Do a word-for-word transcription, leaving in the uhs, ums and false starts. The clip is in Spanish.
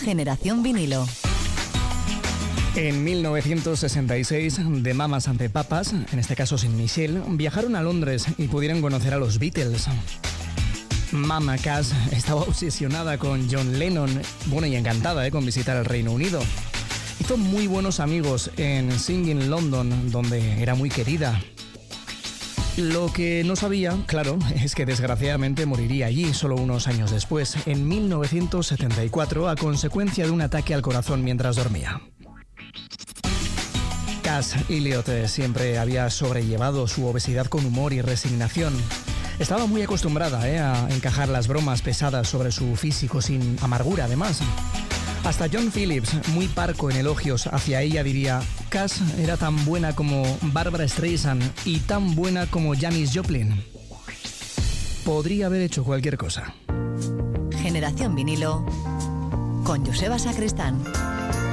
Generación Vinilo. En mil novecientos sesenta y seis, The Mamas and the Papas, en este caso sin Michelle, viajaron a Londres y pudieron conocer a los Beatles. Mama Cass estaba obsesionada con John Lennon, bueno, y encantada ¿eh? con visitar el Reino Unido. Hizo muy buenos amigos en Singing London, donde era muy querida. Lo que no sabía, claro, es que desgraciadamente moriría allí solo unos años después, en mil novecientos setenta y cuatro, a consecuencia de un ataque al corazón mientras dormía. Cass Elliot siempre había sobrellevado su obesidad con humor y resignación. Estaba muy acostumbrada ¿eh? a encajar las bromas pesadas sobre su físico sin amargura, además. Hasta John Phillips, muy parco en elogios hacia ella, diría: Cass era tan buena como Barbra Streisand y tan buena como Janis Joplin. Podría haber hecho cualquier cosa. Generación Vinilo con Joseba Sacristán.